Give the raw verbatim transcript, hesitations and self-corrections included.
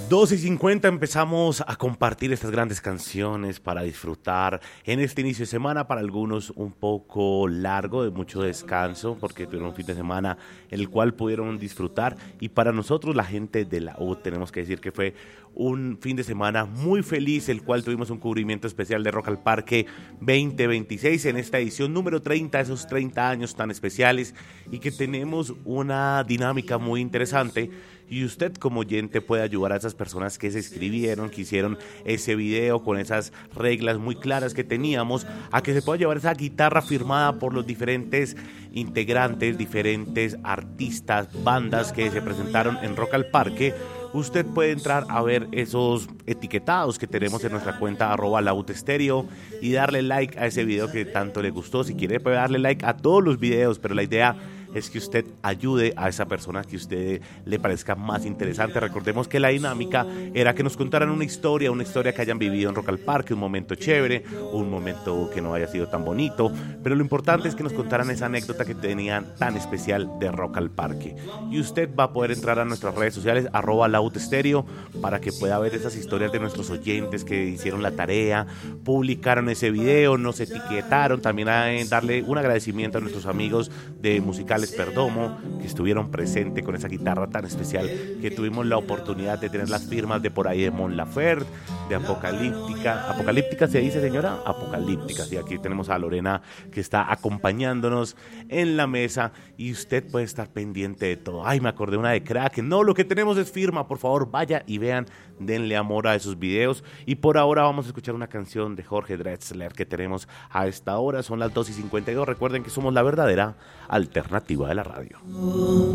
dos y cincuenta empezamos a compartir estas grandes canciones para disfrutar en este inicio de semana, para algunos un poco largo, de mucho descanso, porque tuvieron un fin de semana en el cual pudieron disfrutar, y para nosotros, la gente de la U, tenemos que decir que fue un fin de semana muy feliz, el cual tuvimos un cubrimiento especial de Rock al Parque veinte veintiséis en esta edición número treinta, esos treinta años tan especiales, y que tenemos una dinámica muy interesante. Y usted como oyente puede ayudar a esas personas que se inscribieron, que hicieron ese video con esas reglas muy claras que teníamos, a que se pueda llevar esa guitarra firmada por los diferentes integrantes, diferentes artistas, bandas que se presentaron en Rock al Parque. Usted puede entrar a ver esos etiquetados que tenemos en nuestra cuenta arroba lautestereo y darle like a ese video que tanto le gustó. Si quiere puede darle like a todos los videos, pero la idea es que usted ayude a esa persona que a usted le parezca más interesante. Recordemos que la dinámica era que nos contaran una historia, una historia que hayan vivido en Rock al Parque, un momento chévere, un momento que no haya sido tan bonito, pero lo importante es que nos contaran esa anécdota que tenían tan especial de Rock al Parque. Y usted va a poder entrar a nuestras redes sociales, arroba lautestereo, para que pueda ver esas historias de nuestros oyentes que hicieron la tarea, publicaron ese video, nos etiquetaron, también a darle un agradecimiento a nuestros amigos de Musicales Perdomo, que estuvieron presentes con esa guitarra tan especial, que tuvimos la oportunidad de tener las firmas de por ahí de Mon Laferte, de Apocalíptica. ¿Apocalíptica se dice, señora? Apocalíptica, sí, aquí tenemos a Lorena que está acompañándonos en la mesa, y usted puede estar pendiente de todo. Ay, me acordé una de Kraken. No, lo que tenemos es firma, por favor, vaya y vean, denle amor a esos videos. Y por ahora vamos a escuchar una canción de Jorge Drexler que tenemos a esta hora, son las dos y cincuenta y dos. Recuerden que somos la verdadera alternativa de la radio.